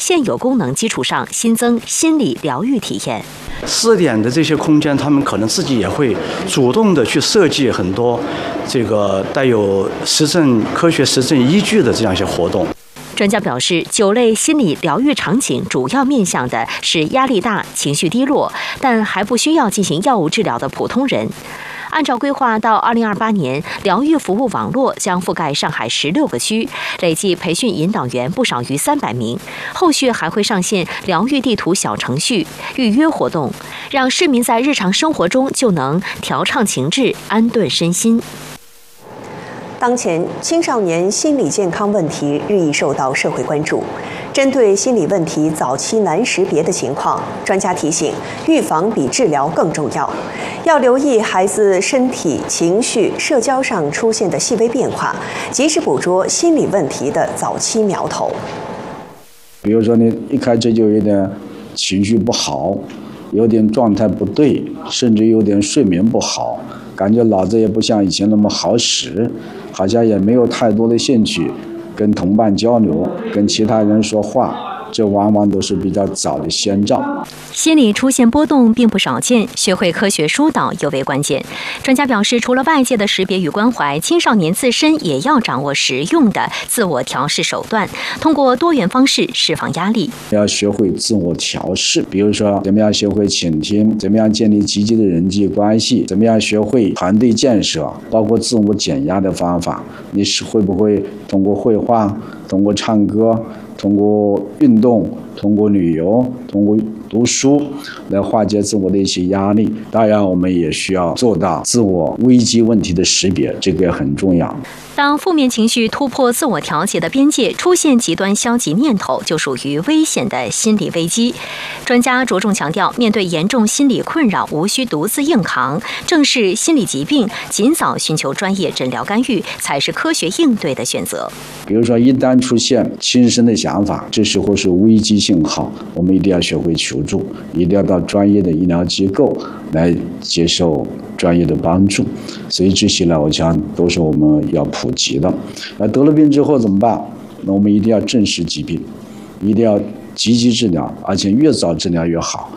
现有功能基础上新增心理疗愈体验。 试点的这些空间，他们可能自己也会主动的去设计很多这个带有科学实证依据的这样一些活动。 专家表示，9类心理疗愈场景主要面向的是压力大、情绪低落，但还不需要进行药物治疗的普通人。按照规划，到2028年，疗愈服务网络将覆盖上海16个区，累计培训引导员不少于300名。后续还会上线疗愈地图小程序、预约活动，让市民在日常生活中就能调畅情志、安顿身心。 当前青少年心理健康问题日益受到社会关注。针对心理问题早期难识别的情况，专家提醒，预防比治疗更重要，要留意孩子身体、情绪、社交上出现的细微变化，及时捕捉心理问题的早期苗头。 比如说你一开始就有点情绪不好，有点状态不对，甚至有点睡眠不好，感觉脑子也不像以前那么好使，好像也没有太多的兴趣跟同伴交流，跟其他人说话，这往往都是比较早的先兆。 心理出现波动并不少见，学会科学疏导尤为关键。专家表示，除了外界的识别与关怀，青少年自身也要掌握实用的自我调试手段，通过多元方式释放压力。 要学会自我调试，比如说怎么样学会倾听，怎么样建立积极的人际关系，怎么样学会团队建设，包括自我减压的方法。你是会不会通过绘画、通过唱歌、通过运动、通过旅游、通过读书来化解自我的一些压力。当然我们也需要做到自我危机问题的识别，这个也很重要。 当负面情绪突破自我调节的边界，出现极端消极念头，就属于危险的心理危机。专家着重强调，面对严重心理困扰，无需独自硬扛，正视心理疾病，尽早寻求专业诊疗干预，才是科学应对的选择。 比如说，一旦出现轻生的想法，这时候是危机信号，我们一定要学会求助，一定要到专业的医疗机构来接受专业的帮助。所以这些呢，我想都是我们要普及的。那得了病之后怎么办？那我们一定要正视疾病，一定要积极治疗，而且越早治疗越好。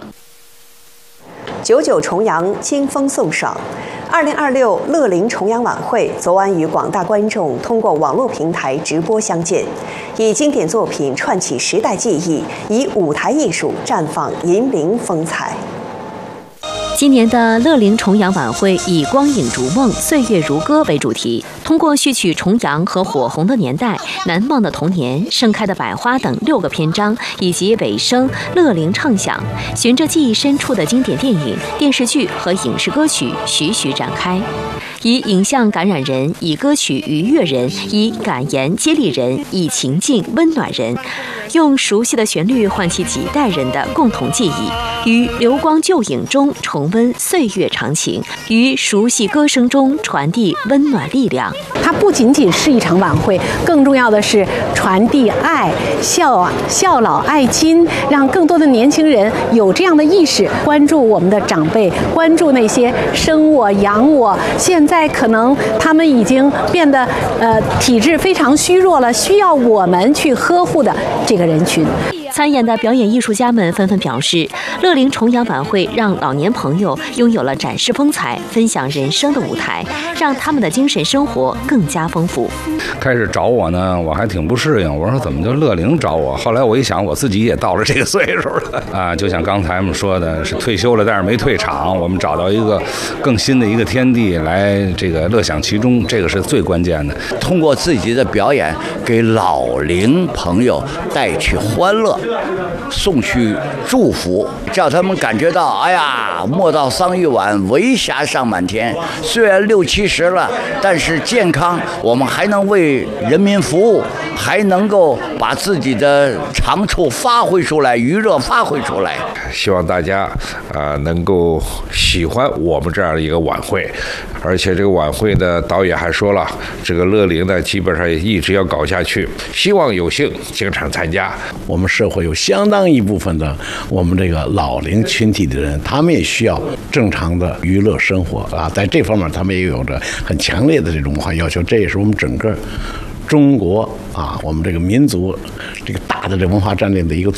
99重阳，金风送爽。2026乐龄重阳晚会昨晚与广大观众通过网络平台直播相见，以经典作品串起时代记忆，以舞台艺术绽放银龄风采。 今年的乐龄重阳晚会以光影逐梦、岁月如歌为主题，通过序曲重阳和火红的年代、难忘的童年、盛开的百花等6个篇章，以及尾声乐龄唱响，循着记忆深处的经典电影、电视剧和影视歌曲徐徐展开，以影像感染人，以歌曲愉悦人，以感言激励人，以情境温暖人，用熟悉的旋律唤起几代人的共同记忆，于流光旧影中重温岁月长情，于熟悉歌声中传递温暖力量。 它不仅仅是一场晚会，更重要的是传递爱、孝老爱亲，让更多的年轻人有这样的意识，关注我们的长辈，关注那些生我养我，现在可能他们已经变得体质非常虚弱了，需要我们去呵护的这个人群。 参演的表演艺术家们纷纷表示，乐龄重阳晚会让老年朋友拥有了展示风采、分享人生的舞台，让他们的精神生活更加丰富。 开始找我呢，我还挺不适应，我说怎么就乐龄找我？后来我一想，我自己也到了这个岁数了啊，就像刚才我们说的，是退休了，但是没退场，我们找到一个更新的一个天地来这个乐享其中，这个是最关键的。 通过自己的表演，给老龄朋友带去欢乐，送去祝福，叫他们感觉到，哎呀，莫道桑榆晚，为霞尚满天。虽然60、70了，但是健康，我们还能为人民服务，还能够把自己的长处发挥出来，余热发挥出来。 希望大家能够喜欢我们这样的一个晚会，而且这个晚会的导演还说了，这个乐龄呢基本上也一直要搞下去，希望有幸经常参加。 我们社会有相当一部分的我们这个老龄群体的人，他们也需要正常的娱乐生活啊，在这方面他们也有着很强烈的这种文化要求，这也是我们整个中国啊，我们这个民族这个大的这文化战略的一个